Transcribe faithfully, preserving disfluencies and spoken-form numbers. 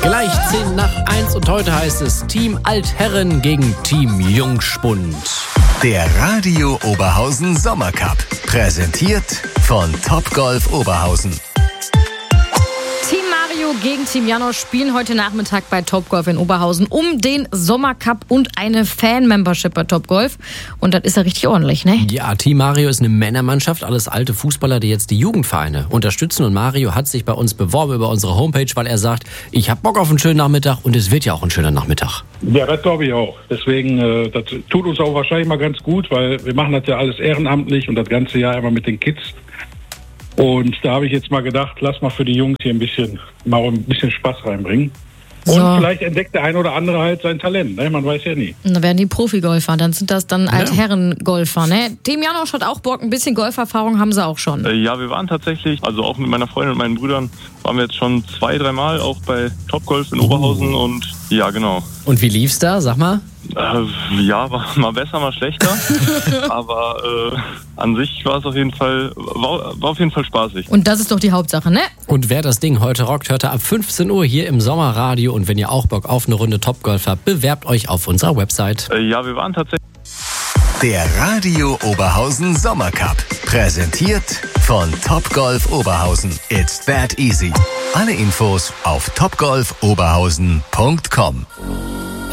Gleich zehn nach eins und heute heißt es Team Altherren gegen Team Jungspund. Der Radio Oberhausen Sommercup, präsentiert von Topgolf Oberhausen. Team Mario gegen Team Janosch spielen heute Nachmittag bei Topgolf in Oberhausen um den Sommercup und eine Fan-Membership bei Topgolf. Und das ist ja richtig ordentlich, ne? Ja, Team Mario ist eine Männermannschaft, alles alte Fußballer, die jetzt die Jugendvereine unterstützen. Und Mario hat sich bei uns beworben über unsere Homepage, weil er sagt, ich hab Bock auf einen schönen Nachmittag und es wird ja auch ein schöner Nachmittag. Ja, das glaube ich auch. Deswegen, äh, das tut uns auch wahrscheinlich mal ganz gut, weil wir machen das ja alles ehrenamtlich und das ganze Jahr immer mit den Kids. Und da habe ich jetzt mal gedacht, lass mal für die Jungs hier ein bisschen, mal ein bisschen Spaß reinbringen. Und So. vielleicht entdeckt der ein oder andere halt sein Talent, ne? Man weiß ja nie. Und da werden die Profigolfer, dann sind das dann Altherrengolfer, ne? Team Janosch hat auch Bock, ein bisschen Golferfahrung haben sie auch schon. Äh, ja, wir waren tatsächlich, also auch mit meiner Freundin und meinen Brüdern, waren wir jetzt schon zwei, dreimal auch bei Topgolf in Oberhausen und ja, genau. Und wie lief's da? Sag mal. Äh, ja, war mal besser, mal schlechter, aber äh, an sich war es auf jeden Fall, war, war auf jeden Fall spaßig. Und das ist doch die Hauptsache, ne? Und wer das Ding heute rockt, hört er ab fünfzehn Uhr hier im Sommerradio. Und wenn ihr auch Bock auf eine Runde Topgolf habt, bewerbt euch auf unserer Website. Äh, ja, wir waren tatsächlich... Der Radio Oberhausen Sommercup, präsentiert von Topgolf Oberhausen. It's that easy. Alle Infos auf topgolf oberhausen punkt com.